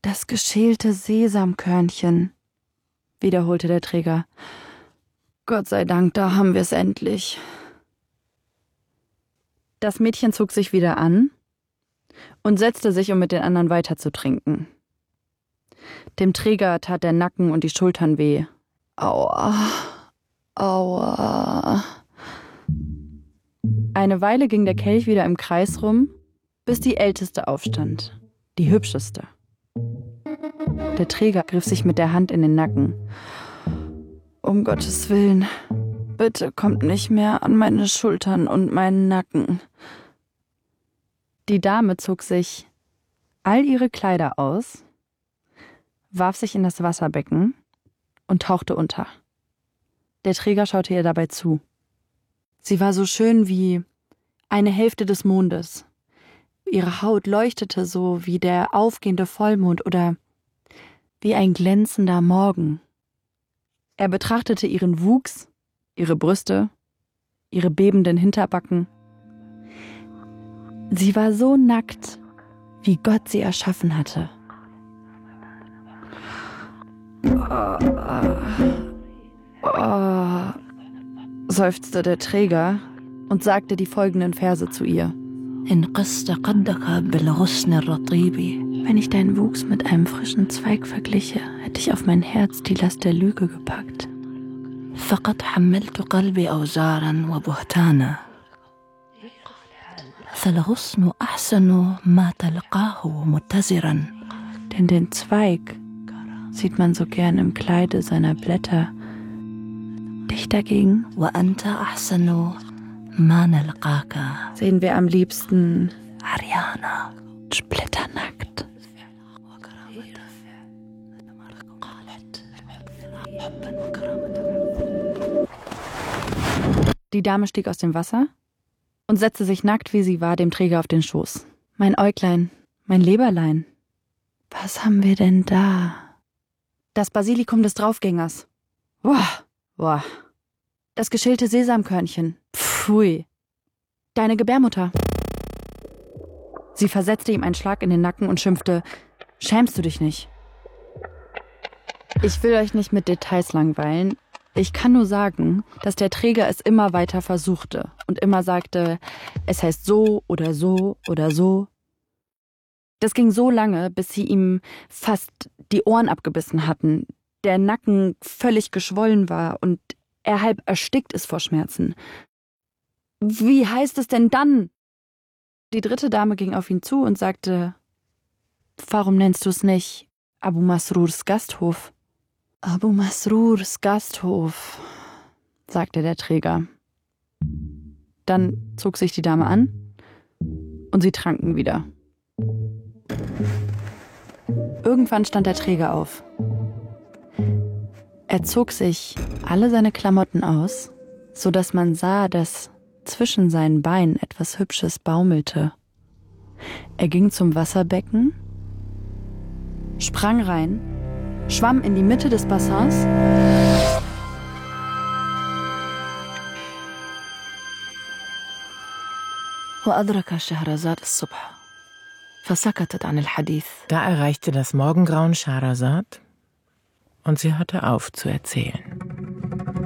Das geschälte Sesamkörnchen, wiederholte der Träger. Gott sei Dank, da haben wir es endlich. Das Mädchen zog sich wieder an und setzte sich, um mit den anderen weiterzutrinken. Dem Träger tat der Nacken und die Schultern weh. Aua, aua. Eine Weile ging der Kelch wieder im Kreis rum, bis die Älteste aufstand, die Hübscheste. Der Träger griff sich mit der Hand in den Nacken. Um Gottes Willen, bitte kommt nicht mehr an meine Schultern und meinen Nacken. Die Dame zog sich all ihre Kleider aus, warf sich in das Wasserbecken und tauchte unter. Der Träger schaute ihr dabei zu. Sie war so schön wie eine Hälfte des Mondes. Ihre Haut leuchtete so wie der aufgehende Vollmond oder wie ein glänzender Morgen. Er betrachtete ihren Wuchs, ihre Brüste, ihre bebenden Hinterbacken. Sie war so nackt, wie Gott sie erschaffen hatte. Seufzte der Träger und sagte die folgenden Verse zu ihr. Wenn ich deinen Wuchs mit einem frischen Zweig vergliche, hätte ich auf mein Herz die Last der Lüge gepackt. فقد حملت قلبي أوزارا وبهتانا فالغصن أحسن ما تلقاه متزرا. Denn den Zweig sieht man so gern im Kleide seiner Blätter. Dich dagegen وأنت أحسن ما نلقاك sehen wir am liebsten عريانا splitternackt. Die Dame stieg aus dem Wasser und setzte sich nackt, wie sie war, dem Träger auf den Schoß. Mein Äuglein, mein Leberlein, was haben wir denn da? Das Basilikum des Draufgängers. Boah, boah. Das geschälte Sesamkörnchen. Pfui. Deine Gebärmutter. Sie versetzte ihm einen Schlag in den Nacken und schimpfte, schämst du dich nicht? Ich will euch nicht mit Details langweilen. Ich kann nur sagen, dass der Träger es immer weiter versuchte und immer sagte, es heißt so oder so oder so. Das ging so lange, bis sie ihm fast die Ohren abgebissen hatten, der Nacken völlig geschwollen war und er halb erstickt ist vor Schmerzen. Wie heißt es denn dann? Die dritte Dame ging auf ihn zu und sagte, warum nennst du es nicht Abu Masrurs Gasthof? Abu Masrurs Gasthof, sagte der Träger. Dann zog sich die Dame an und sie tranken wieder. Irgendwann stand der Träger auf. Er zog sich alle seine Klamotten aus, sodass man sah, dass zwischen seinen Beinen etwas Hübsches baumelte. Er ging zum Wasserbecken, sprang rein, schwamm in die Mitte des Bassins وأدرك شهرزاد الصبح فسكتت عن الحديث. Da erreichte das Morgengrauen Scheherazad und sie hörte auf zu erzählen.